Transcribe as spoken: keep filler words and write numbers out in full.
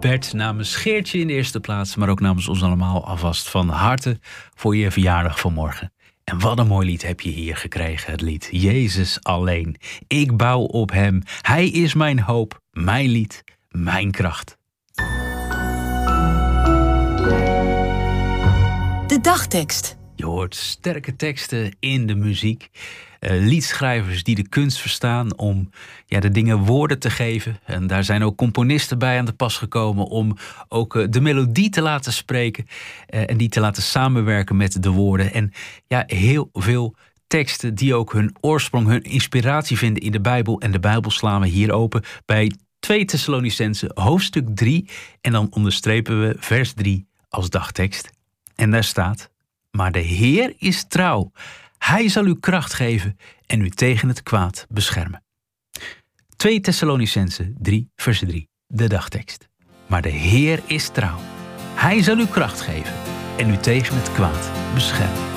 Bert, namens Geertje in de eerste plaats, maar ook namens ons allemaal alvast van harte voor je verjaardag van morgen. En wat een mooi lied heb je hier gekregen, het lied Jezus alleen. Ik bouw op hem, hij is mijn hoop, mijn lied, mijn kracht. De dagtekst. Je hoort sterke teksten in de muziek. Uh, liedschrijvers die de kunst verstaan om ja, de dingen woorden te geven. En daar zijn ook componisten bij aan de pas gekomen om ook uh, de melodie te laten spreken. Uh, en die te laten samenwerken met de woorden. En ja, heel veel teksten die ook hun oorsprong, hun inspiratie vinden in de Bijbel. En de Bijbel slaan we hier open bij twee Thessalonicenzen, hoofdstuk drie. En dan onderstrepen we vers drie als dagtekst. En daar staat: maar de Heer is trouw. Hij zal u kracht geven en u tegen het kwaad beschermen. twee Thessalonicenzen drie, vers drie, de dagtekst. Maar de Heer is trouw. Hij zal u kracht geven en u tegen het kwaad beschermen.